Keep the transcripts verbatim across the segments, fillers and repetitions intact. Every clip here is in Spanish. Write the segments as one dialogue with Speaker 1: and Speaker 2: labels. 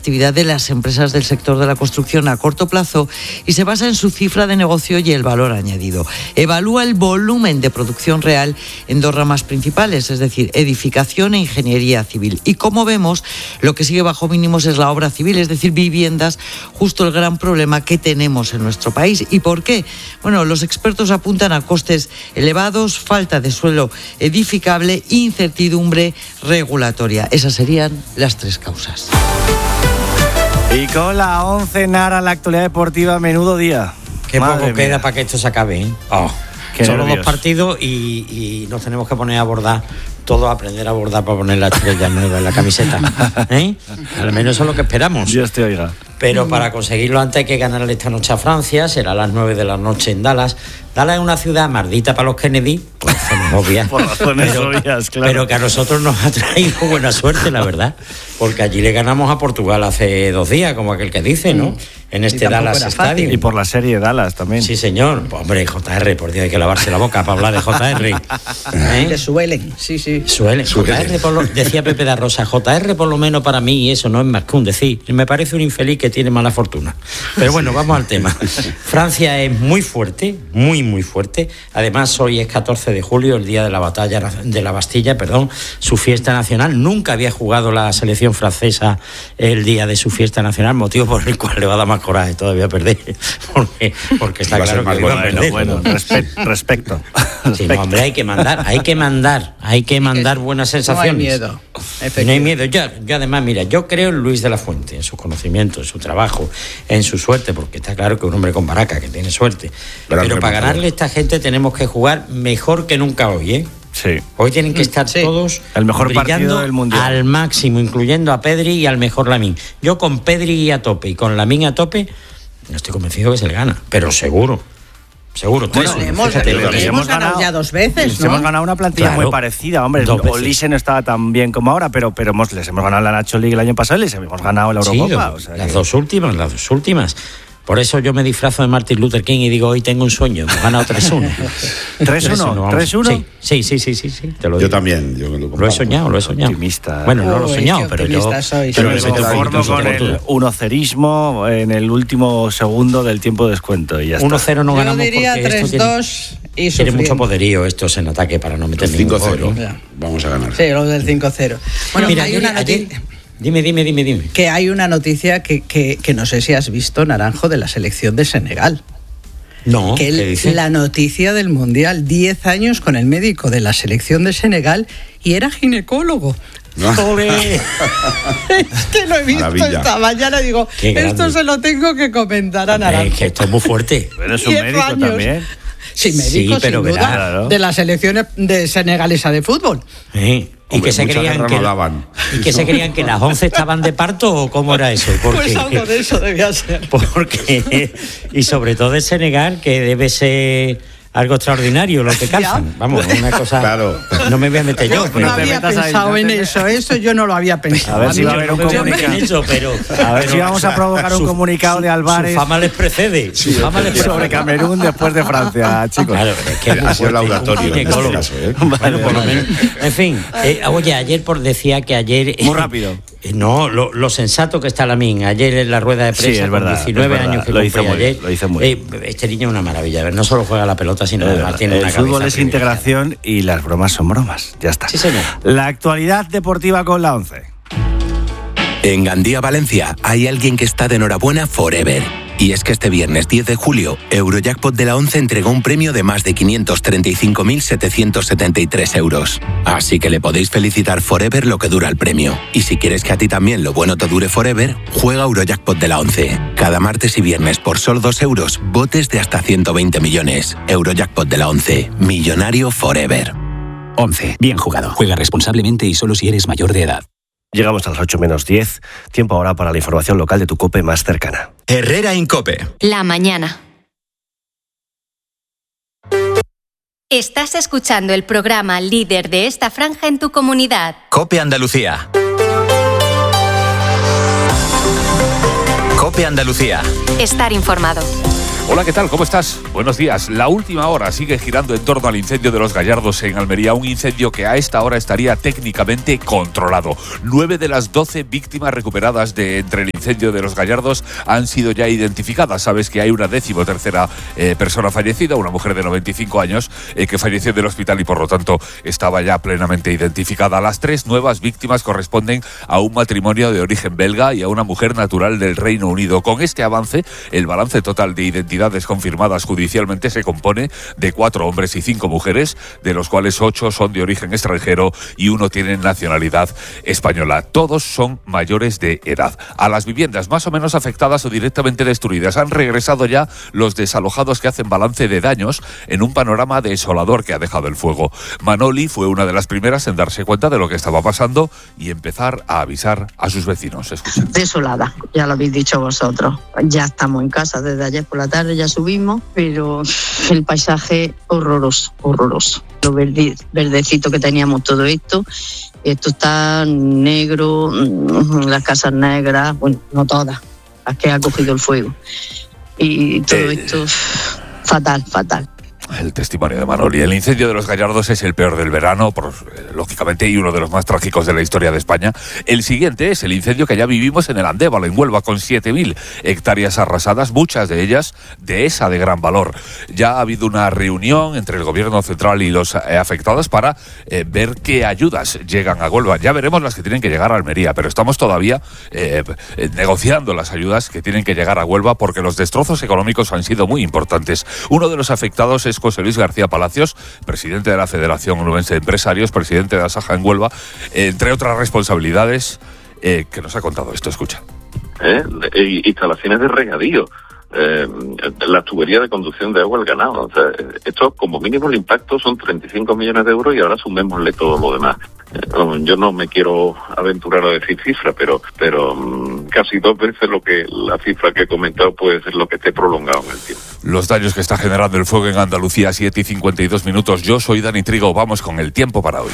Speaker 1: actividad de las empresas del sector de la construcción a corto plazo y se basa en su cifra de negocio y el valor añadido. Evalúa el volumen de producción real en dos ramas principales, es decir, edificación e ingeniería civil. Y como vemos, lo que sigue bajo mínimos es la obra civil, es decir, viviendas, justo el gran problema que tenemos en nuestro país. ¿Y por qué? Bueno, los expertos apuntan a costes elevados, falta de suelo edificable, incertidumbre regulatoria. Esas serían las tres causas.
Speaker 2: Y con la once, Nara, la actualidad deportiva, menudo día.
Speaker 3: Qué
Speaker 2: Madre
Speaker 3: poco
Speaker 2: mía.
Speaker 3: queda para que esto se acabe, ¿eh? Oh, solo
Speaker 2: nervios.
Speaker 3: dos partidos y, y nos tenemos que poner a abordar, todos a aprender a abordar para poner la estrella nueva en la camiseta. ¿Eh? Al menos eso es lo que esperamos.
Speaker 2: Dios te oiga.
Speaker 3: Pero para conseguirlo antes hay que ganarle esta noche a Francia, será a las nueve de la noche en Dallas. Dallas es una ciudad maldita para los Kennedy, por razones obvias,
Speaker 2: Por razones
Speaker 3: pero,
Speaker 2: obvias, claro.
Speaker 3: pero que a nosotros nos ha traído buena suerte, la verdad, porque allí le ganamos a Portugal hace dos días, como aquel que dice, ¿no? En este Dallas Stadium.
Speaker 2: Y por la serie Dallas también.
Speaker 3: Sí, señor. Pues, hombre, J R, por Dios, hay que lavarse la boca para hablar de J R. ¿Eh?
Speaker 4: Le suelen, sí, sí.
Speaker 3: Suele. J R, por lo, decía Pepe da Rosa, J R por lo menos para mí, y eso no es más que un decir. Me parece un infeliz que tiene mala fortuna. Pero bueno, vamos al tema. Francia es muy fuerte, muy, muy fuerte. Además, hoy es catorce de julio, el día de la batalla de la Bastilla, perdón, su fiesta nacional. Nunca había jugado la selección francesa el día de su fiesta nacional, motivo por el cual le va a dar más coraje todavía perder. Porque, porque está claro que iba a perder.
Speaker 2: Bueno, bueno, respe- respecto.
Speaker 3: Sí, no, hombre, hay que mandar, hay que mandar, hay que mandar buenas sensaciones.
Speaker 4: No hay miedo.
Speaker 3: No hay miedo. Yo, yo además, mira, yo creo en Luis de la Fuente, en sus conocimientos, en su trabajo, en su suerte, porque está claro que es un hombre con baraca, que tiene suerte.
Speaker 5: Gran
Speaker 3: Pero para
Speaker 5: remontador.
Speaker 3: ganarle a esta gente tenemos que jugar mejor que nunca hoy, ¿eh?
Speaker 2: Sí.
Speaker 3: Hoy tienen que estar
Speaker 4: Sí.
Speaker 3: todos
Speaker 2: El mejor
Speaker 3: brillando
Speaker 2: partido del Mundial.
Speaker 3: al máximo, incluyendo a Pedri y al mejor Lamine. Yo con Pedri a tope y con Lamine a tope, no estoy convencido que se le gana, pero seguro. Seguro.
Speaker 4: Bueno,
Speaker 3: tres uno,
Speaker 4: le hemos,
Speaker 3: fíjate,
Speaker 4: le
Speaker 3: lo que-
Speaker 4: hemos ganado ya dos veces,
Speaker 2: Les
Speaker 4: ¿no?
Speaker 2: hemos ganado una plantilla
Speaker 3: Claro.
Speaker 2: muy parecida, hombre.
Speaker 3: Dos veces.
Speaker 2: Olise no estaba tan bien como ahora, pero, pero hemos, les hemos ganado la Nacho League el año pasado y les hemos ganado la
Speaker 3: Sí,
Speaker 2: Eurocopa.
Speaker 3: lo-
Speaker 2: o sea
Speaker 3: las
Speaker 2: que-
Speaker 3: dos últimas, las dos últimas. Por eso yo me disfrazo de Martin Luther King y digo, hoy tengo un sueño, hemos ganado tres uno.
Speaker 2: ¿tres uno?
Speaker 3: vamos.
Speaker 2: ¿tres uno?
Speaker 3: Sí, sí, sí, sí, sí, sí, te lo
Speaker 5: Yo
Speaker 3: digo.
Speaker 5: también. Yo lo,
Speaker 3: Lo he
Speaker 5: comparto.
Speaker 3: soñado, lo he soñado.
Speaker 2: Optimista.
Speaker 3: Bueno, no lo he
Speaker 4: Uy,
Speaker 3: soñado,
Speaker 4: qué
Speaker 3: pero yo...
Speaker 4: optimista sois.
Speaker 3: pero
Speaker 2: Yo
Speaker 3: me
Speaker 2: me
Speaker 3: meto un
Speaker 2: conformo
Speaker 3: poquito
Speaker 2: con
Speaker 3: en
Speaker 2: el
Speaker 3: todo.
Speaker 2: uno-cerismo en el último segundo del tiempo de descuento y ya está.
Speaker 3: uno cero no
Speaker 4: Yo
Speaker 3: ganamos
Speaker 4: diría
Speaker 3: porque esto
Speaker 4: tres
Speaker 3: tiene,
Speaker 4: dos y
Speaker 3: tiene
Speaker 4: sufriendo.
Speaker 3: mucho poderío estos en ataque para no meter
Speaker 5: El
Speaker 3: ningún
Speaker 5: cinco cero.
Speaker 3: gol.
Speaker 4: Ya.
Speaker 5: Vamos a ganar.
Speaker 4: Sí, lo del cinco cero. Bueno,
Speaker 3: Mira,
Speaker 4: hay
Speaker 3: ayer-
Speaker 4: una
Speaker 3: ayer-
Speaker 4: noticia...
Speaker 3: Dime, dime, dime, dime.
Speaker 4: que hay una noticia que, que, que no sé si has visto, Naranjo, de la selección de Senegal.
Speaker 3: No,
Speaker 4: que
Speaker 3: ¿qué
Speaker 4: el-
Speaker 3: dice?
Speaker 4: la noticia del Mundial, diez años con el médico de la selección de Senegal y era ginecólogo.
Speaker 3: ¡Ole!
Speaker 4: Es que lo he visto
Speaker 5: Maravilla.
Speaker 4: esta mañana, digo,
Speaker 3: Qué
Speaker 4: esto
Speaker 3: grande.
Speaker 4: se lo tengo que comentar a
Speaker 3: Hombre,
Speaker 4: Naranjo.
Speaker 3: que esto es muy fuerte.
Speaker 2: Pero es un
Speaker 4: diez
Speaker 2: médico
Speaker 4: años.
Speaker 2: también.
Speaker 4: Sí,
Speaker 3: Sí,
Speaker 4: médico,
Speaker 3: pero
Speaker 4: sin
Speaker 3: verá,
Speaker 4: duda,
Speaker 2: claro.
Speaker 4: de la selección de senegalesa de fútbol.
Speaker 3: ¿Eh? Y
Speaker 5: Hombre,
Speaker 3: que se
Speaker 5: mucha
Speaker 3: creían
Speaker 5: guerra
Speaker 3: que
Speaker 5: no daban.
Speaker 3: y que se creían que las once estaban de parto o cómo era eso, porque
Speaker 4: Pues algo de eso debía ser.
Speaker 3: porque y sobre todo de Senegal, que debe ser algo extraordinario lo que calzan. Vamos, una cosa.
Speaker 5: Claro.
Speaker 3: No me voy a meter yo,
Speaker 4: Yo
Speaker 3: pero
Speaker 4: no
Speaker 2: te
Speaker 4: había
Speaker 2: metas ahí,
Speaker 4: pensado
Speaker 2: no te
Speaker 4: en
Speaker 2: metas.
Speaker 4: eso, eso yo no lo había pensado.
Speaker 2: A ver si
Speaker 4: mí
Speaker 2: va a
Speaker 4: yo
Speaker 2: haber
Speaker 4: no
Speaker 2: un
Speaker 4: me voy a
Speaker 2: comunicado.
Speaker 4: meter.
Speaker 3: eso, pero
Speaker 2: A ver si vamos a provocar un
Speaker 3: su-
Speaker 2: comunicado de Álvarez
Speaker 3: Su fama les precede. Su fama les precede.
Speaker 2: sobre Camerún después de Francia, chicos.
Speaker 3: Claro, es que es muy
Speaker 5: Ha sido
Speaker 3: fuerte,
Speaker 5: laboratorio
Speaker 3: un
Speaker 5: en este
Speaker 3: ginecólogo.
Speaker 5: caso, ¿eh?
Speaker 3: Bueno, por lo menos. En fin, eh, oye, ayer por decía que ayer.
Speaker 2: Muy rápido.
Speaker 3: Eh, no, lo, lo sensato que está Lamine. Ayer en la rueda de prensa,
Speaker 2: Sí, es
Speaker 3: con
Speaker 2: verdad,
Speaker 3: diecinueve
Speaker 2: es verdad.
Speaker 3: años que
Speaker 2: Lo hizo
Speaker 3: cumplía
Speaker 2: muy bien,
Speaker 3: ayer.
Speaker 2: lo hizo muy
Speaker 3: eh, este niño es una maravilla. A ver, no solo juega la pelota, sino además tiene
Speaker 2: El
Speaker 3: una
Speaker 2: fútbol
Speaker 3: cabeza
Speaker 2: es
Speaker 3: privilegiada.
Speaker 2: integración y las bromas son bromas. Ya está.
Speaker 3: Sí, señor.
Speaker 2: La actualidad deportiva con la once.
Speaker 6: En Gandía, Valencia, hay alguien que está de enhorabuena forever. Y es que este viernes diez de julio, Eurojackpot de la once entregó un premio de más de quinientos treinta y cinco mil setecientos setenta y tres euros. Así que le podéis felicitar forever lo que dura el premio. Y si quieres que a ti también lo bueno te dure forever, juega Eurojackpot de la once. Cada martes y viernes por solo dos euros, botes de hasta ciento veinte millones. Eurojackpot de la once. Millonario forever.
Speaker 7: once. Bien jugado. Juega responsablemente y solo si eres mayor de edad.
Speaker 8: Llegamos a las ocho menos diez. Tiempo ahora para la información local de tu COPE más cercana.
Speaker 9: Herrera Incope.
Speaker 10: La mañana. Estás escuchando el programa líder de esta franja en tu comunidad.
Speaker 9: Cope Andalucía. Cope Andalucía.
Speaker 10: Estar informado.
Speaker 5: Hola, ¿qué tal? ¿Cómo estás? Buenos días. La última hora sigue girando en torno al incendio de los Gallardos en Almería, un incendio que a esta hora estaría técnicamente controlado. Nueve de las doce víctimas recuperadas de entre el incendio de los Gallardos han sido ya identificadas. Sabes que hay una decimotercera eh, persona fallecida, una mujer de noventa y cinco años, eh, que falleció en el hospital y por lo tanto estaba ya plenamente identificada. Las tres nuevas víctimas corresponden a un matrimonio de origen belga y a una mujer natural del Reino Unido. Con este avance, el balance total de identidades confirmadas judicialmente se compone de cuatro hombres y cinco mujeres, de los cuales ocho son de origen extranjero y uno tiene nacionalidad española. Todos son mayores de edad. A las viviendas más o menos afectadas o directamente destruidas han regresado ya los desalojados que hacen balance de daños en un panorama desolador que ha dejado el fuego. Manoli fue una de las primeras en darse cuenta de lo que estaba pasando y empezar a avisar a sus vecinos. Escucha.
Speaker 11: Desolada, ya lo habéis dicho vosotros. Ya estamos en casa desde ayer por la tarde, ya subimos, pero el paisaje horroroso, horroroso. Lo verde, verdecito que teníamos todo esto, esto está negro, las casas negras, bueno, no todas, las que ha cogido el fuego. Y todo eh... esto, fatal, fatal.
Speaker 5: El testimonio de Manoli. El incendio de los Gallardos es el peor del verano, por, lógicamente, y uno de los más trágicos de la historia de España. El siguiente es el incendio que ya vivimos en el Andévalo, en Huelva, con siete mil hectáreas arrasadas, muchas de ellas de esa de gran valor. Ya ha habido una reunión entre el gobierno central y los eh, afectados para eh, ver qué ayudas llegan a Huelva. Ya veremos las que tienen que llegar a Almería, pero estamos todavía eh, eh, negociando las ayudas que tienen que llegar a Huelva porque los destrozos económicos han sido muy importantes. Uno de los afectados es José Luis García Palacios, presidente de la Federación Onubense de Empresarios, presidente de Asaja en Huelva, entre otras responsabilidades, eh, que nos ha contado esto. Escucha.
Speaker 12: ¿Eh? Instalaciones de regadío, eh, la tubería de conducción de agua al ganado. O sea, esto, como mínimo, el impacto son treinta y cinco millones de euros y ahora sumémosle todo lo demás. Yo no me quiero aventurar a decir cifra, pero pero um, casi dos veces lo que la cifra que he comentado puede ser lo que esté prolongado en el tiempo.
Speaker 5: Los daños que está generando el fuego en Andalucía, siete y cincuenta y dos minutos. Yo soy Dani Trigo, vamos con el tiempo para hoy.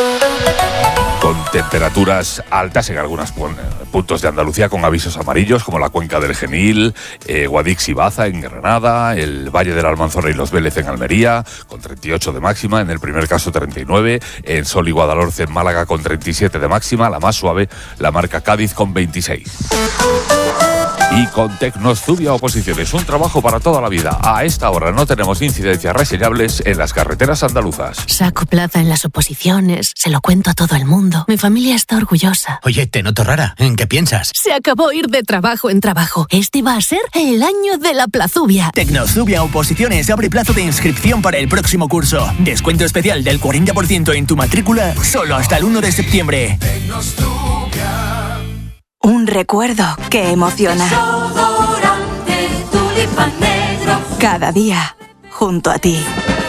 Speaker 5: Con temperaturas altas en algunos puntos de Andalucía, con avisos amarillos, como la cuenca del Genil, eh, Guadix y Baza en Granada, el Valle del Almanzora y Los Vélez en Almería, con treinta y ocho de máxima, en el primer caso treinta y nueve, en Sol y Guadalhorce en Málaga con treinta y siete de máxima, la más suave, la marca Cádiz con veintiséis. Y con Tecnostubia Oposiciones, un trabajo para toda la vida. A esta hora no tenemos incidencias reseñables en las carreteras andaluzas.
Speaker 13: Saco plaza en las oposiciones, se lo cuento a todo el mundo. Mi familia está orgullosa.
Speaker 14: Oye, te noto rara. ¿En qué piensas?
Speaker 13: Se acabó ir de trabajo en trabajo. Este va a ser el año de la plazubia.
Speaker 14: Tecnostubia Oposiciones abre plazo de inscripción para el próximo curso. Descuento especial del cuarenta por ciento en tu matrícula solo hasta el uno de septiembre.
Speaker 15: Un recuerdo que emociona. Cada día junto a ti.